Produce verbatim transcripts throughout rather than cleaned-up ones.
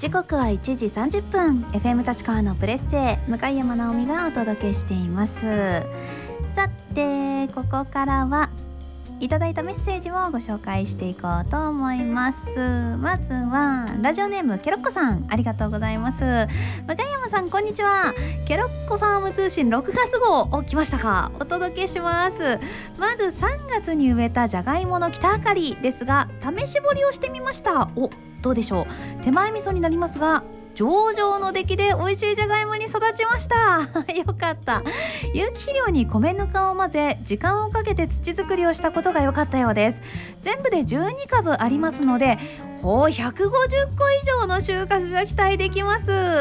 時刻はいちじさんじゅっぷん、 エフエム 立川のプレッセ向山直美がお届けしています。さてここからはいただいたメッセージをご紹介していこうと思います。まずはラジオネームケロッコさん、ありがとうございます。向山さんこんにちは。ケロッコファーム通信ろくがつ号を来ましたか。お届けします。まずさんがつに植えたじゃがいもの北あかりですが、試し掘りをしてみました。お、どうでしょう。手前味噌になりますが上々の出来で美味しいじゃがいもに育ちましたよかった。有機肥料に米ぬかを混ぜ時間をかけて土作りをしたことが良かったようです。全部でじゅうにかぶありますのでほうひゃくごじゅっこ以上の収穫が期待できます。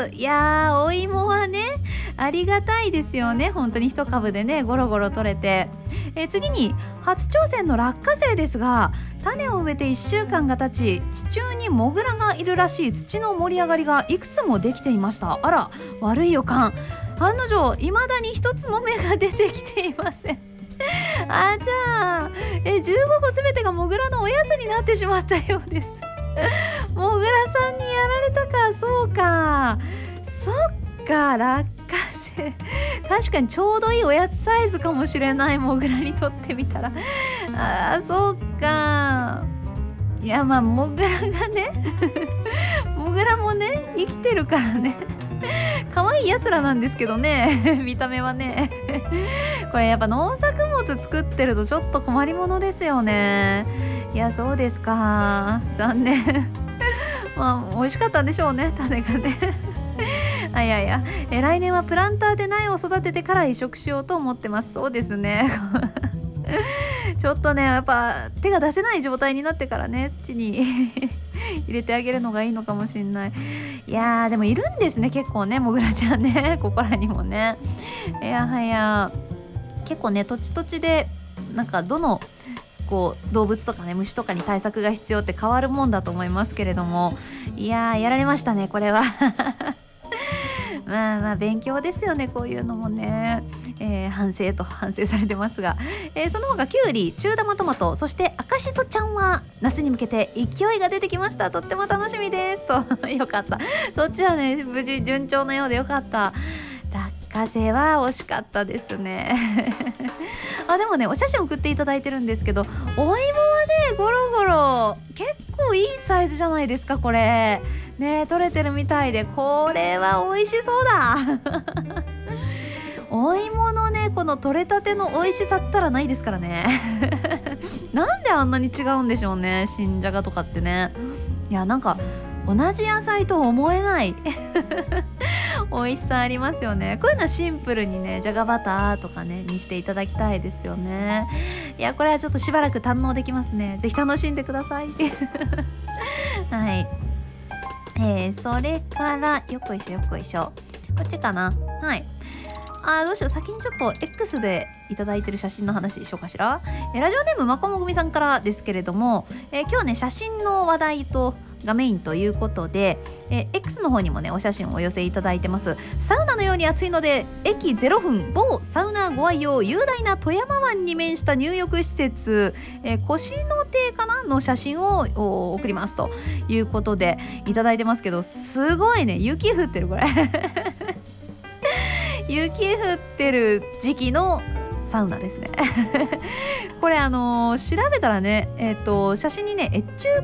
いやーお芋はねありがたいですよね。本当に一株でねゴロゴロ取れて、え次に初挑戦の落花生ですが、種を植えていっしゅうかんが経ち地中にモグラがいるらしい土の盛り上がりがいくつもできていました。あら悪い予感。案の定未だに一つも芽が出てきていませんあじゃあえじゅうごこすべてがモグラのおやつになってしまったようですモグラさんにやられたか。そうかそっか、落花生確かにちょうどいいおやつサイズかもしれない。モグラにとってみたらあーそうか。いやまあモグラがねモグラもね生きてるからね可愛いやつらなんですけどね見た目はねこれやっぱ農作物作ってるとちょっと困りものですよね。いやそうですか、残念まあ美味しかったんでしょうね、種がねあいやいやえ来年はプランターで苗を育ててから移植しようと思ってます。そうですねちょっとねやっぱ手が出せない状態になってからね土に入れてあげるのがいいのかもしれない。いやーでもいるんですね結構ねモグラちゃんねここらにもね。いやはや結構ね土地土地でなんかどのこう動物とかね虫とかに対策が必要って変わるもんだと思いますけれども、いやーやられましたねこれはまあまあ勉強ですよねこういうのもね。えー、反省と反省されてますが、えー、その他キュウリ、中玉トマト、そして赤しそちゃんは夏に向けて勢いが出てきました。とっても楽しみですとよかった。そっちはね無事順調なようでよかった。落花生は惜しかったですねあでもねお写真送っていただいてるんですけど、お芋はねゴロゴロ結構いいサイズじゃないですかこれね。取れてるみたいでこれは美味しそうだお芋のねこの取れたての美味しさったらないですからねなんであんなに違うんでしょうね新じゃがとかってね。いやなんか同じ野菜と思えない美味しさありますよね。こういうのはシンプルにねじゃがバターとかねにしていただきたいですよね。いやこれはちょっとしばらく堪能できますね。ぜひ楽しんでくださいはい、えー、それからよっこいしょよっこいしょこっちかな。はい、あどうしよう先にちょっと X でいただいてる写真の話しようかしら。えラジオネームまこもぐみさんからですけれども、え今日ね写真の話題とがメインということで、え X の方にもねお写真をお寄せいただいてます。サウナのように暑いので駅ゼロふん某サウナご愛用雄大な富山湾に面した入浴施設、え腰の亭かなの写真を送りますということでいただいてますけど、すごいね雪降ってるこれ雪降ってる時期のサウナですねこれあのー、調べたらね、えーと、写真にね越中